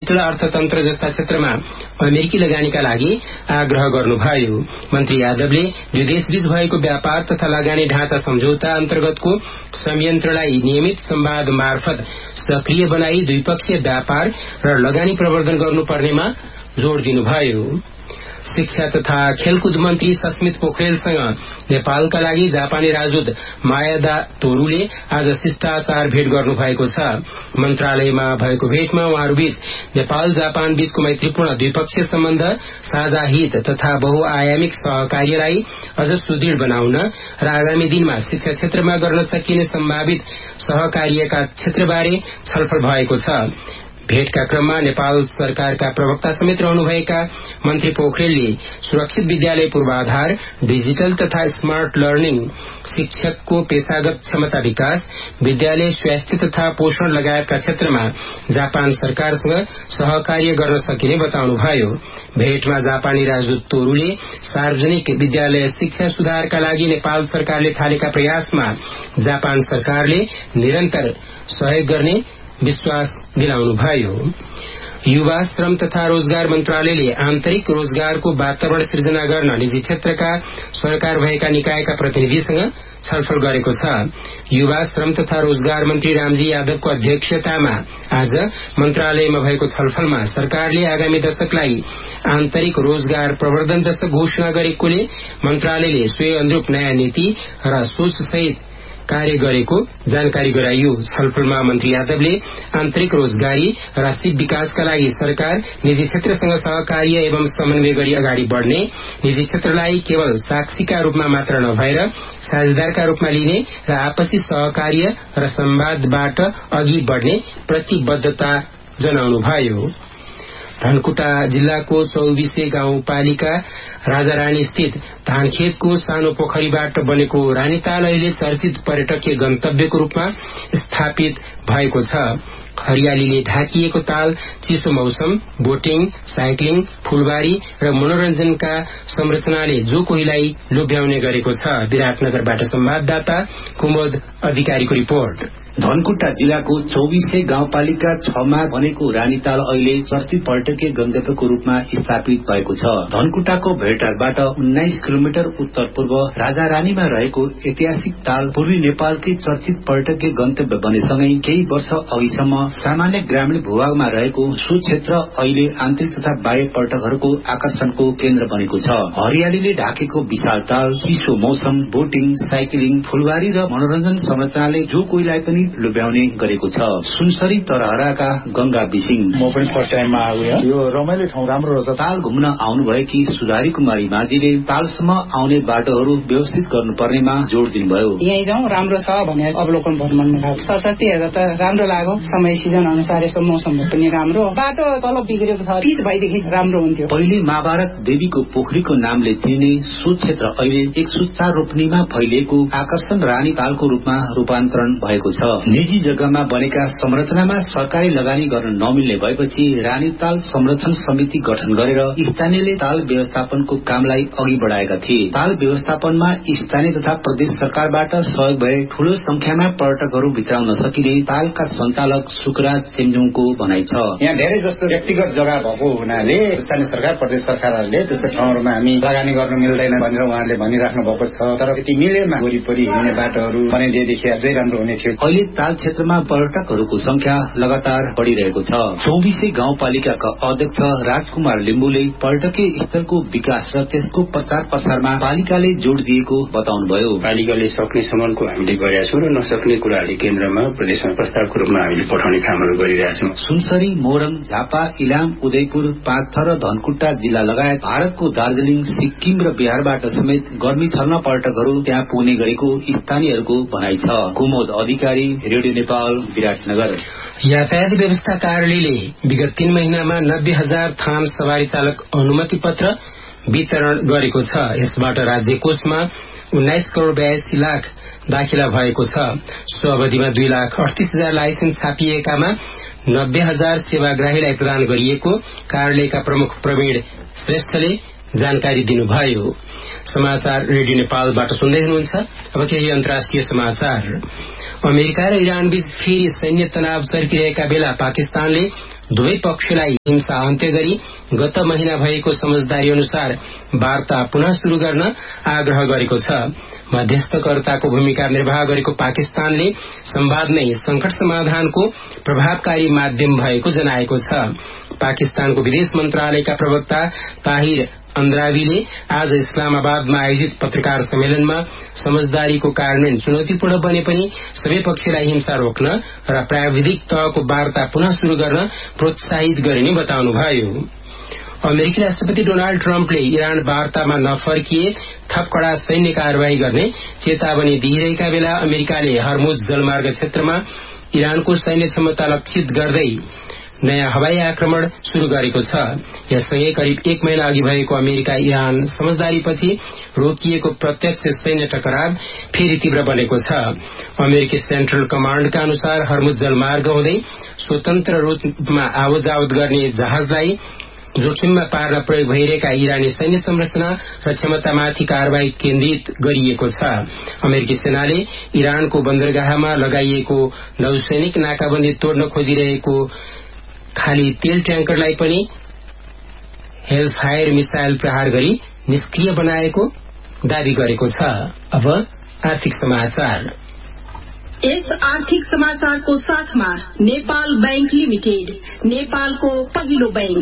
Digital अर्थतन्त्र जस्ता क्षेत्रमा अमेरिकी लगानीका लागि आग्रह गर्नुभयो। मन्त्री यादवले दुई देशबीच भएको व्यापार तथा लगानी ढाँचा सम्झौता अन्तर्गतको संयन्त्रलाई नियमित संवाद मार्फत सक्रिय बनाई द्विपक्षीय व्यापार र लगानी प्रवर्धन गर्नुपर्नेमा जोड़ दिनुभयो। शिक्षा तथा खेलकुद मन्त्री सस्मित पोखरेलसँग नेपालका लागि जापानी राजदूत मायादा तोरूले आज शिष्टाचार भेट गर्नुभएको छ। मन्त्रालयमा भएको भेटमा उहाँहरूबीच नेपाल जापान बीचको मैत्रीपूर्ण द्विपक्षीय सम्बन्ध, साझा हित तथा बहुआयामिक सहकार्यलाई अझ सुदृढ़ बनाउन र आगामी दिनमा शिक्षा क्षेत्रमा गर्न सकिने सम्भावित सहकार्यका क्षेत्रबारे छलफल भएको छ। भेटका क्रममा नेपाल सरकारका प्रवक्ता समेत रहनुभएका मन्त्री पोखरेलले सुरक्षित विद्यालय पूर्वाधार, डिजिटल तथा स्मार्ट लर्निङ, शिक्षकको पेशागत क्षमता विकास, विद्यालय स्वास्थ्य तथा पोषण लगायतका क्षेत्रमा जापान सरकारसँग सहकार्य गर्न सकिने बताउनुभयो। भेटमा जापानी राजदूत तोरूले सार्वजनिक विद्यालय शिक्षा सुधारका लागि नेपाल सरकारले थालेका प्रयासमा जापान सरकारले निरन्तर सहयोग गर्ने विश्वास दिलाउनुभयो। युवा श्रम तथा रोजगार मन्त्रालयले आन्तरिक रोजगारको वातावरण सृजना गर्न निजी क्षेत्रका सरकार भएका निकायका प्रतिनिधिसँग छलफल गरेको छ। युवा श्रम तथा रोजगार मन्त्री रामजी यादवको अध्यक्षतामा आज मन्त्रालयमा भएको छलफलमा सरकारले आगामी दशकलाई आन्तरिक रोजगार प्रवर्धन दशक घोषणा गरेकोले मन्त्रालयले सोही अनुरूप नयाँ नीति र सोचसहित कार्य गरेको जानकारी गराइयो। छलफलमा मन्त्री यादवले आन्तरिक रोजगारी र आर्थिक विकासका लागि सरकार निजी क्षेत्रसँग सहकार्य एवं समन्वय गरी अगाडि बढ़ने, निजी क्षेत्रलाई केवल साक्षीका रूपमा मात्र नभएर साझेदारका रूपमा लिने र आपसी सहकार्य र संवादबाट अघि बढ़ने प्रतिबद्धता जनाउनुभयो। धनकुटा जिल्लाको 24 गाउँपालिका राजारानी स्थित धानखेतको सानो पोखरीबाट बनेको रानीताल अहिले चर्चित पर्यटकीय गन्तव्यको रूपमा स्थापित भएको छ। हरियालीले ढाकिएको ताल चिसो मौसम, बोटिङ, साइक्लिङ, फूलबारी र मनोरञ्जनका संरचनाले जो कोहीलाई लोभ्याउने गरेको छ। विराटनगरबाट संवाददाता कुमोद अधिकारीको रिपोर्ट। धनकुटा जिल्लाको 24 गाउँपालिका 6 मा बनेको रानीताल अहिले चर्चित पर्यटकीय गन्तव्यको रूपमा स्थापित भएको छ। धनकुटाको भेटारबाट 19 किलोमिटर उत्तर पूर्व राजारानीमा रहेको ऐतिहासिक ताल पूर्वी नेपालकै चर्चित पर्यटकीय गन्तव्य बनेसँगै केही वर्ष अघिसम्म सामान्य ग्रामीण भूभागमा रहेको सो क्षेत्र अहिले आन्तरिक तथा बाह्य पर्यटकहरूको आकर्षणको केन्द्र बनेको छ। हरियालीले ढाकेको विशाल ताल, चिसो मौसम, बोटिङ, साइक्लिङ, फूलबारी र मनोरञ्जन संरचनाले जो कोहीलाई पनि लोभ्याउने गरेको छ। सुनसरी तरहराका गंगा बिसिङ, म पनि फर्स्ट टाइममा आएको यो रमाइलो ठाउँ राम्रो रहेछ। ताल घुम्न आउनुभएकी सुधारी कुमारी माझीले तालसम्म आउने बाटोहरू व्यवस्थित गर्नुपर्नेमा जोड़ दिनुभयो। यही जाउँ राम्रो छ भने अवलोकन भ्रमण सरस्वती हेर्दा त राम्रो लाग्यो। समय सिजन अनुसार यसको मौसम पनि राम्रो, बाटो तल बिग्रेको छ, पिच भएदेखि राम्रो हुन्थ्यो। पहिले महाभारत देवीको पोखरीको नामले चिनिने सो क्षेत्र अहिले एक सुचार रोपनीमा फैलिएको आकर्षण रानी तालको रूपमा रूपान्तरण भएको छ। निजी जग्गामा बनेका संरचनामा सरकारी लगानी गर्न नमिल्ने भएपछि रानीताल संरक्षण समिति गठन गरेर स्थानीयले ताल व्यवस्थापनको कामलाई अघि बढ़ाएका थिए। ताल व्यवस्थापनमा स्थानीय तथा प्रदेश सरकारबाट सहयोग भए ठूलो संख्यामा पर्यटकहरू भित्राउन सकिने तालका संचालक सुकराज चेम्जुङको भनाइ छ। यहाँ धेरै जस्तो व्यक्तिगत जग्गा भएको हुनाले स्थानीय सरकार प्रदेश सरकारहरूले त्यस्तो ठाउँहरूमा हामी लगानी गर्न मिल्दैन भनेर उहाँले भनिराख्नु भएको छ। तर यति मिलेमा वरिपरि हिँड्ने बाटोहरू बनाइदिएदेखि अझै राम्रो हुने थियो। अहिले ताल क्षेत्रमा पर्यटकहरूको संख्या लगातार बढ़िरहेको छ। 24 गाउँपालिकाका अध्यक्ष राजकुमार लिम्बुले पर्यटकीय स्थलको विकास र त्यसको प्रचार प्रसारमा पालिकाले जोड़ दिएको बताउनुभयो। पालिकाले सकेसम्मको हामीले गरेका छौं र नसक्ने कुराहरूले केन्द्रमा प्रदेशमा प्रस्तावको रूपमा हामीले पठाउने कामहरू गरिरहेका छौं। सुनसरी, मोरङ, झापा, इलाम, उदयपुर, पाँचथर र धनकुटा जिल्ला लगायत भारतको दार्जिलिङ, सिक्किम र बिहारबाट समेत गर्मी छल्न पर्यटकहरू त्यहाँ पुग्ने गरेको स्थानीयहरूको भनाइ छ। कुमोद अधिकारी, रेडियो नेपाल, विराटनगर। यातायात व्यवस्था कार्यालयले विगत 3 महिनामा 90,000 थाम सवारी चालक अनुमति पत्र वितरण गरेको छ। यसबाट राज्य कोषमा 19 करोड़ 82 लाख दाखिला भएको छ। सो अवधिमा 2,38,000 लाइसेन्स छापिएकामा 90,000 सेवाग्राहीलाई प्रदान गरिएको कार्यालयका प्रमुख प्रवीण श्रेष्ठले जानकारी दिनुभयो। समाचार रेडियो नेपालबाट सुन्दै हुनुहुन्छ। अब केही अन्तर्राष्ट्रिय समाचार। अमेरिका र इरान बीच फेरि सैन्य तनाव चर्किरहेका बेला पाकिस्तानले दुवै पक्षलाई हिंसा अन्त्य गरी गत महिना भएको समझदारी अनुसार वार्ता पुनः शुरू गर्न आग्रह गरेको छ। मध्यस्थकर्ताको भूमिका निर्वाह गरेको पाकिस्तानले संवाद नै संकट समाधानको प्रभावकारी माध्यम भएको जनाएको छ। पाकिस्तानको विदेश मन्त्रालयका प्रवक्ता ताहिर अन्द्रावीले आज इस्लामाबादमा आयोजित पत्रकार सम्मेलनमा समझदारीको कार्यान्वयन चुनौतीपूर्ण बने पनि सबै पक्षलाई हिंसा रोक्न र प्राविधिक तहको वार्ता पुनः शुरू गर्न प्रोत्साहित गरिने बताउनुभयो। अमेरिकी राष्ट्रपति डोनाल्ड ट्रम्पले इरान वार्तामा नफर्किए थप कड़ा सैन्य कार्यवाही गर्ने चेतावनी दिइरहेका बेला अमेरिकाले हर्मुज जलमार्ग क्षेत्रमा इरानको सैन्य क्षमता लक्षित गर्दै नयाँ हवाई आक्रमण शुरू गरेको छ। यससँगै करिब 1 महिना अघि भएको अमेरिका इरान समझदारीपछि रोकिएको प्रत्यक्ष सैन्य टकराव फेरि तीव्र बनेको छ। अमेरिकी सेन्ट्रल कमाण्डका अनुसार हर्मुज जलमार्ग हुँदै स्वतन्त्र रूपमा आवतजावत गर्ने जहाजलाई जोखिममा पार्न प्रयोग भइरहेका इरानी सैन्य संरचना र क्षमतामाथि कार्यवाही केन्द्रित गरिएको छ। अमेरिकी सेनाले इरानको बन्दरगाहमा लगाइएको नौसैनिक नाकाबन्दी तोड्न खोजिरहेको खाली तेल ट्याङ्करलाई पनि हेलफायर मिसाइल प्रहार गरी निष्क्रिय बनाएको दावी गरेको छ। अब आर्थिक समाचार। यस आर्थिक समाचारको साथमा नेपाल बैंक लिमिटेड, नेपालको पहिलो बैंक।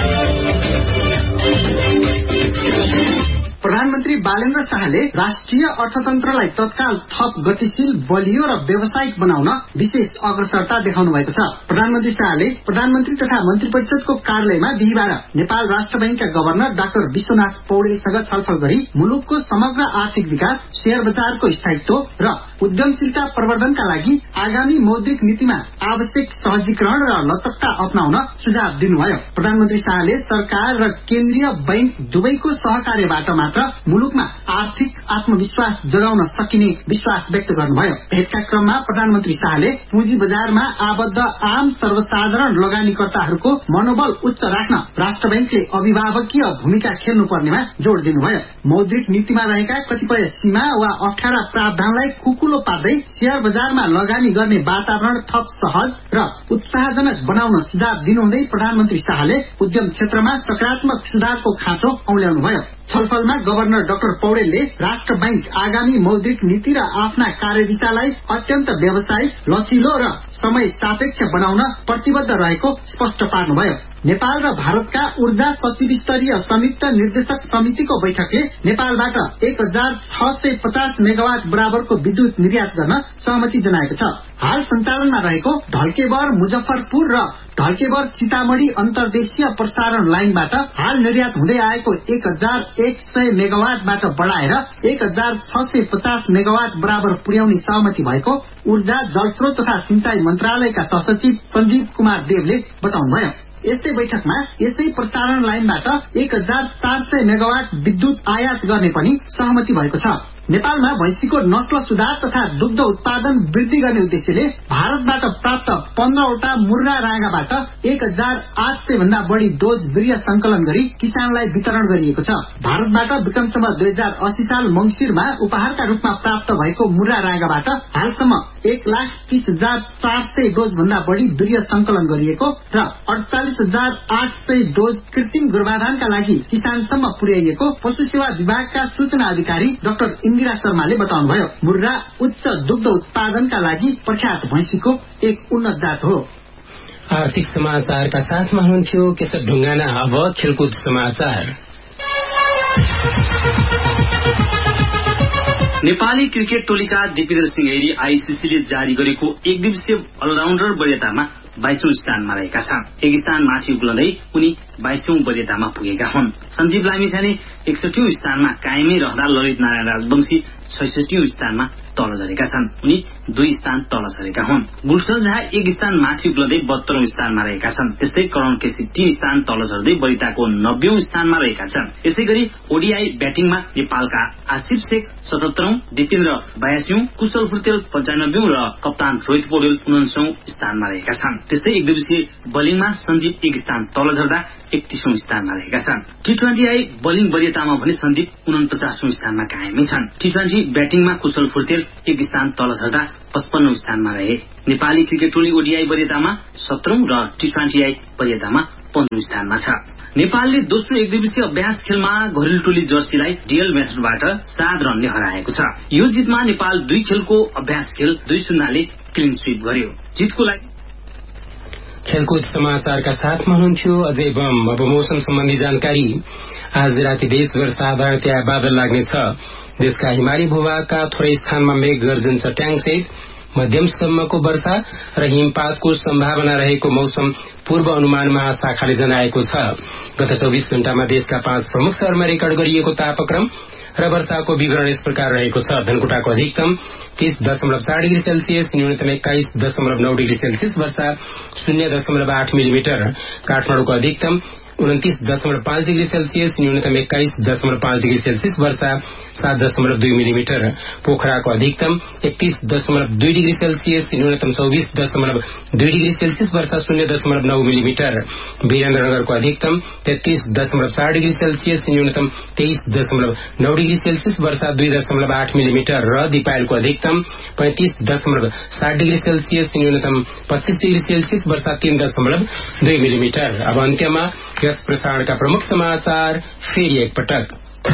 प्रधानमन्त्री बालेन्द्र शाहले राष्ट्रिय अर्थतन्त्रलाई तत्काल थप गतिशील, बलियो र व्यावसायिक बनाउन विशेष अग्रसरता देखाउनु भएको छ। प्रधानमन्त्री शाहले प्रधानमन्त्री तथा मन्त्री परिषदको कार्यालयमा बिहिबार नेपाल राष्ट्र बैंकका गभर्नर डाक्टर विश्वनाथ पौडेलसँग छलफल गरी मुलुकको समग्र आर्थिक विकास, शेयर बजारको स्थायित्व र उद्यमशीलता प्रवर्धनका लागि आगामी मौद्रिक नीतिमा आवश्यक सहजीकरण र लचकता अपनाउन सुझाव दिनुभयो। प्रधानमन्त्री शाहले सरकार र केन्द्रीय बैंक दुवैको सहकार्यबाट मात्र मुलुकमा आर्थिक आत्मविश्वास जगाउन सकिने विश्वास व्यक्त गर्नुभयो। भेटका क्रममा प्रधानमन्त्री शाहले पुँजी बजारमा आबद्ध आम सर्वसाधारण लगानीकर्ताहरूको मनोबल उच्च राख्न राष्ट्र बैंकले अभिभावकीय भूमिका खेल्नुपर्नेमा जोड़ दिनुभयो। मौद्रिक नीतिमा रहेका कतिपय सीमा वा अप्ठ्यारा प्रावधानलाई खुकुलो पार्दै शेयर बजारमा लगानी गर्ने वातावरण थप सहज र उत्साहजनक बनाउन सुझाव दिनुहुँदै प्रधानमन्त्री शाहले उद्यम क्षेत्रमा सकारात्मक सुधारको खाँचो औल्याउनुभयो। छलफलमा गभर्नर डाक्टर पौडेलले राष्ट्र बैंक आगामी मौद्रिक नीति र आफ्ना कार्यदिशालाई अत्यन्त व्यावसायिक, लचिलो र समय सापेक्ष बनाउन प्रतिबद्ध रहेको स्पष्ट पार्नुभयो। नेपाल र भारतका ऊर्जा सचिव स्तरीय संयुक्त निर्देशक समितिको बैठकले नेपालबाट 1650 मेगावाट बराबरको विद्युत निर्यात गर्न सहमति जनाएको छ। हाल सञ्चालनमा रहेको ढल्केबर मुजफ्फरपुर र ढल्केबर सीतामढ़ी अन्तर्देशीय प्रसारण लाइनबाट हाल निर्यात हुँदै आएको 1100 मेगावाटबाट बढ़ाएर 1650 मेगावाट बराबर पुर्याउने सहमति भएको ऊर्जा, जलस्रोत तथा सिंचाई मन्त्रालयका सहसचिव सञ्जीव कुमार देवले बताउनुभयो। यस्तै बैठकमा यसै प्रसारण लाइनबाट 1400 मेगावाट विद्युत आयात गर्ने पनि सहमति भएको छ। नेपालमा भैँसीको नस्ल सुधार तथा दुग्ध उत्पादन वृद्धि गर्ने उद्देश्यले भारतबाट प्राप्त 15वटा मुर्रा राँगाबाट 1800 भन्दा बढ़ी डोज वीर्य संकलन गरी किसानलाई वितरण गरिएको छ। भारतबाट विक्रमसम्म 2080 साल मंगिरमा उपहारका रूपमा प्राप्त भएको मुर्रा राँगाबाट हालसम्म 1,30,400 डोज भन्दा बढ़ी वीर्य संकलन गरिएको र 48,800 डोज कृत्रिम गर्भाधानका लागि किसानसम्म पुर्याइएको पशु सेवा विभागका सूचना अधिकारी डाक्टर इन्दिरा शर्माले बताउनुभयो। मुर्रा उच्च दुग्ध उत्पादनका लागि प्रख्यात भैँसीको एक उन्नत जात हो। आर्थिक समाचारका साथमा हुनुहुन्थ्यो केशव ढुङ्गाना। अब खेलकुद समाचार। नेपाली क्रिकेट टोलीका दिपेन्द्र सिंह ऐरी आईसीसीले जारी गरेको एक दिवसीय अलराउन्डर वरियतामा 22औं स्थानमा रहेका छन्। एक स्थान माथि उक्लँदै उनी 22औं वरियतामा पुगेका हुन्। सञ्जीव लामिछाने 61औं स्थानमा कायमै रहँदा ललित नारायण राजवंशी 66औं स्थानमा तल झरेका छन्। उनी 2 स्थान तल झरेका हुन्। गुलशन झा 1 स्थान माथि उक्लँदै 72औं स्थानमा रहेका छन्। त्यस्तै करण केसी 3 स्थान तल झर्दै वरिताको 90औं स्थानमा रहेका छन्। यसैगरी ओडीआई ब्याटिङमा नेपालका आसिफ शेख 77औं, दिपेन्द्र 82औं, कुशल फुर्तेल 95औं र कप्तान रोहित पौडेल 49औं स्थानमा रहेका छन्। त्यस्तै एक दिवसीय बलिङमा सञ्जीव 1 स्थान तल झर्दा 31औं स्थानमा रहेका छन्। टी20 बलिङ वरियतामा भने सन्दीप 49औं स्थानमा कायमै छन्। टी20 ब्याटिङमा कुशल फुर्तेल एक स्थान तल झर्दा 55औं स्थानमा रहे। नेपाली क्रिकेट टोली ओडीआई वरियतामा 17औं र टी20 वरियतामा 15औं स्थानमा छ। नेपालले दोस्रो एकदिवसीय अभ्यास खेलमा घरेलु टोली जर्सीलाई डीएल मेथडबाट 7 रनले हराएको छ। यो जितमा नेपाल 2 खेलको अभ्यास खेल 2-0 ले क्लिन स्वीप गर्यो। जितको लागि खेलकुद समाचारका साथमा हुनुहुन्थ्यो अजय बम। अब मौसम सम्बन्धी जानकारी। आज राति देशभर साधारणतया बादल लाग्नेछ। देशका हिमाली भूभागका थोरै स्थानमा मेघ गर्जन चट्याङसहित मध्यमसम्मको वर्षा र हिमपातको सम्भावना रहेको मौसम पूर्व अनुमान महाशाखाले जनाएको छ। गत 24 घण्टामा देशका 5 प्रमुख शहरमा रेकर्ड गरिएको तापक्रम र वर्षाको विवरण यस प्रकार रहेको छ। धनकुटाको अधिकतम 30.4 डिग्री सेल्सियस, न्यूनतम 21.9 डिग्री सेल्सियस, वर्षा 0.8 मिलिमिटर। काठमाडौँको अधिकतम 29.5 डिग्री सेल्सियस, न्यूनतम 21.5 डिग्री सेल्सियस, वर्षा 7.2 मिलिमिटर। पोखराको अधिकतम 31.2 डिग्री सेल्सियस, न्यूनतम 24.2 डिग्री सेल्सियस, वर्षा 0.9 मिलिमिटर। वीरेन्द्रनगरको अधिकतम 33.4 डिग्री सेल्सियस, न्यूनतम 23.9 डिग्री सेल्सियस, वर्षा 2.8 मिलिमिटर। र दिपायलको अधिकतम 35.7 डिग्री सेल्सियस, न्यूनतम 25 डिग्री सेल्सियस, वर्षा 3.2 मिलिमिटर। अब अन्त्यमा यस प्रसारणका प्रमुख समाचार फेरि एकपटक।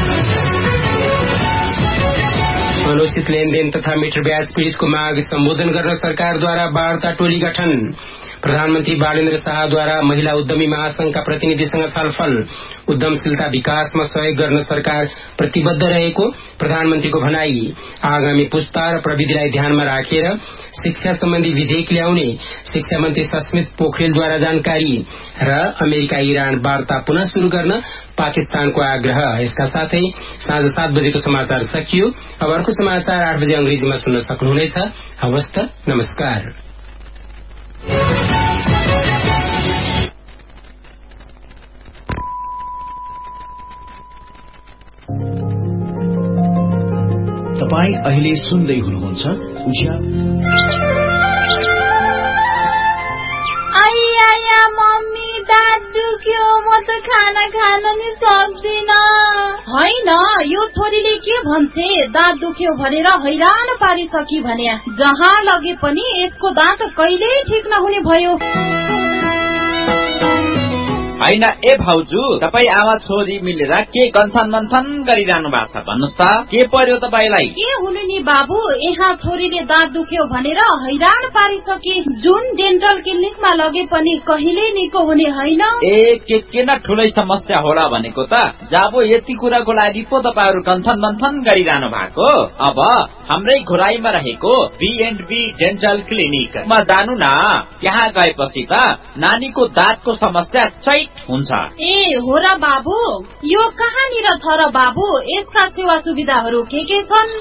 अनुचित लेनदेन तथा मिटर ब्याज पीड़ितको माग सम्बोधन गर्न सरकारद्वारा वार्ता टोली गठन। प्रधानमन्त्री बालेन्द्र शाहद्वारा महिला उद्यमी महासंघका प्रतिनिधिसँग छलफल। उद्यमशीलता विकासमा सहयोग गर्न सरकार प्रतिबद्ध रहेको प्रधानमन्त्रीको भनाई। आगामी पुस्ता र प्रविधिलाई ध्यानमा राखेर शिक्षा सम्बन्धी विधेयक ल्याउने शिक्षा मन्त्री सस्मित पोखरेलद्वारा जानकारी। र अमेरिका ईरान वार्ता पुनः शुरू गर्न पाकिस्तानको आग्रह। यसका साथै साँझ 7 बजेको समाचार सकियो। अब अर्को समाचार 8 बजे अंग्रेजीमा सुन्न सक्नुहुनेछ। हवस् त, नमस्कार। तपाईं अहिले सुन्दै हुनुहुन्छ आइया मम्मी, दाँत दुख्यो, म त खाना खान नि सक्दिन। होइन, यो छोरीले के भन्छे, दाँत दुख्यो भनेर हैरान पारिसकी भने जहाँ लगे पनि यसको दाँत कहिल्यै ठिक नहुने भयो। होइन ए भाउजू, तपाई आमा छोरी मिलेर के गन्थन मन्थन गरिरहनु भएको छ भन्नुस् त, के पर्यो तपाईलाई? के हुनु नि बाबु, यहाँ छोरीले दाँत दुख्यो भनेर हैरान पारिसके। जुन डेन्टल क्लिनिकमा लगे पनि कहिले निको हुने होइन। ए के न ठुलै समस्या होला भनेको त। जाबो यति कुराको लागि पो तपाईहरु गन्थन मन्थन गरिरहनु भएको। अब हाम्रै घोराईमा रहेको B&B डेन्टल क्लिनिकमा जानु न। त्यहाँ गएपछि त नानीको दाँतको समस्या चैत हुन्छ। ए हो र बाबु, यो कहाँनिर छ र बाबु? यसका सेवा सुविधाहरू के छन्?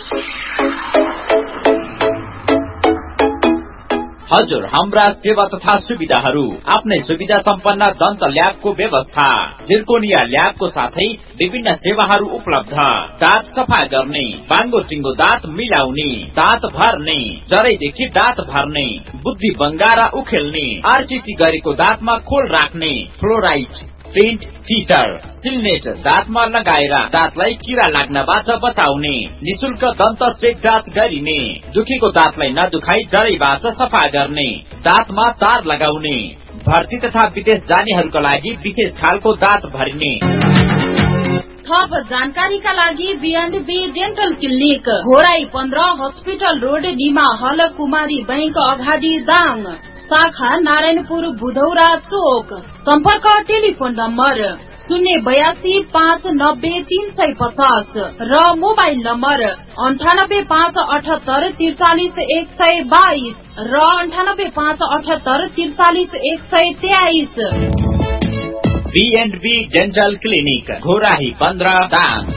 हजुर, हाम्रा सेवा तथा सुविधाहरू आफ्नै सुविधा सम्पन्न दन्त ल्याबको व्यवस्था, जिर्कोनिया ल्याबको साथै विभिन्न सेवाहरू उपलब्ध। दाँत सफा गर्ने, बाङ्गो टिङ्गो दाँत मिलाउने, दाँत भर्ने, जरैदेखि दाँत भर्ने, बुद्धि बङ्गारा उखेल्ने, आरसीटी गरेको दाँतमा खोल राख्ने, फ्लोराइड, प्रिन्ट, फिटर, सिलनेट दाँतमा लगाएर दाँतलाई किरा लाग्नबाट बचाउने, निशुल्क दन्त चेक जाँच गरिने, दुखेको दाँतलाई नदुखाई जरैबाट सफा गर्ने, दाँतमा तार लगाउने, भर्ती तथा विदेश जानेहरूका लागि विशेष खालको दाँत भरिने। थप जानकारीका लागि B&B dental clinic, Ghorahi 15, hospital road, Nima हल, कुमारी बैंक अगाडि, दाङ। शाखा नारायणपुर, बुधौरा चोक। सम्पर्क टेलिफोन नम्बर 082 590 350 र मोबाइल नम्बर 98 578 43 122 र 98 578 43 123। B&B dental clinic, Ghorahi 15, Dang.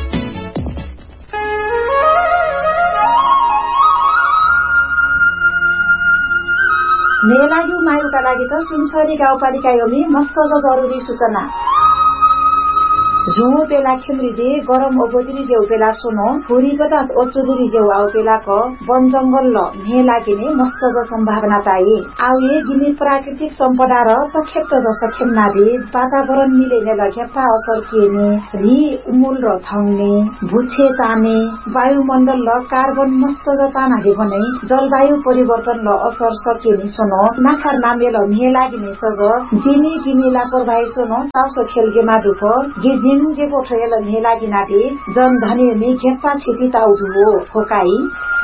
मेलायु मायुका लागि त सुनसरी गाउँपालिका योगी मस्त जरुरी सूचना। झुङो पेला खेम्रिदे गरम ओबोदिरी जेउ पेला सोनो हुरी पतास ओचुदुरी जेउ आउ पेला क वन जंगल ल मे लागिने मस्त ज सम्भावना ताई आउ ये गिने प्राकृतिक सम्पदा र तखेप्त ज सखेन्ना दे वातावरण मिलेने लग्यापा असर केने री उमुल र थंगने भुछे ताने वायुमण्डल ल कार्बन मस्त ज तानाले बनै जलवायु परिवर्तन ल असर सकेने सोनो नाखार नामे ल मे लागिने सज जिनी गिनी लापरवाही सोनो चाउसो खेलगे मादुक गिजिन गे कोठयल मे लागिनाटे जन धने मे घेप्पा छिति ताउदु हो होकाई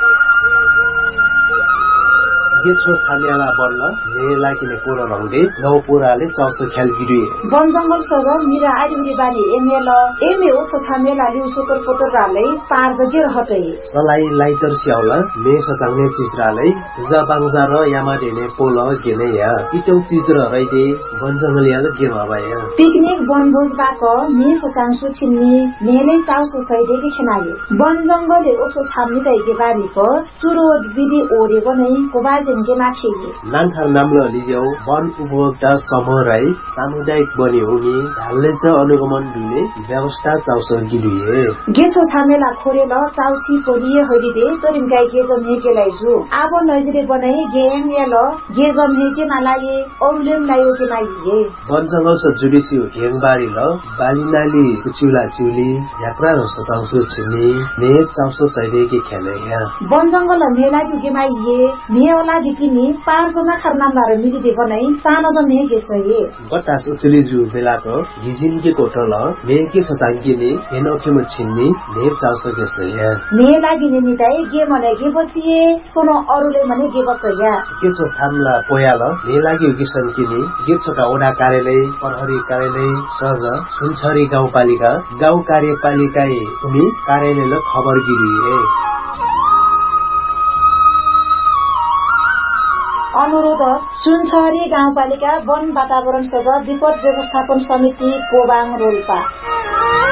गेछो छानियाला बन्न मे लागिने पोर रंगले नौ पोराले चाउसो ख्याल गिरुए वन जंगल सज मिरा आइरी बानी एमेल एमे ओ छानियाला लिउ सुकर पोतर रालै पार जगे रहतै सलाई लाइटर स्याउला मे सचाउने चिजरालै जाबाङजा र यामाडेने पोल गेने या इटौ चिज र रैदे वन जंगल याल गे भबाया पिकनिक बनभोज बाक मे सचाङसु छिन्नी मेले चाउसो सैदे के खेनाले वन जंगलले ओछो छाम्नी दैगे बारीको चुरो विधि ओरे बनै कोबाज नानथार नाम्लो लिज्यौ वन उपभोक्ता समूह राई सामुदायिक बनी हुने ढाल्ले च अनुगमन दुने व्यवस्था चाउस गिरुए गेछो छामेला खोरेल चाउसी पोलिए हरिदे तरिमकाई गेजम हेकेलाई जु आब नजरे बनाई गेङ याल गेजम हेके नालाये औलेम लायो के नाइए वन जंगल स जुडिसी घेङबारी ल बालिनाली कुचिउला चिउली यात्रा र सताउसु छिनी ने चाउस सैदे के खेले या वन जंगल मेला के माइए मेला दिकिनी पाँचजना खरनामदार मिलिदे बनाई सानो जन ने गेसए बतास उचली जु बेलाको गिजिनके कोठल मेके सतांगिने हेनोखेम छिन्नी ने चाउस गेसए ने लागिने निताई गे मने गे बचिए सोनो अरुले मने गे बचया केछो थामला पोयाल ने लाग्यो किसन किनी गेछोका ओडा कार्यालय प्रहरी कार्यालय सज सुनछरी गाउँपालिका गाउँ कार्यपालिकाए उनी कार्यालयले खबर गिरिए अनुरोध सुनछरी गाउँपालिका वन वातावरण सज विपद व्यवस्थापन समिति कोबाङ रोल्पा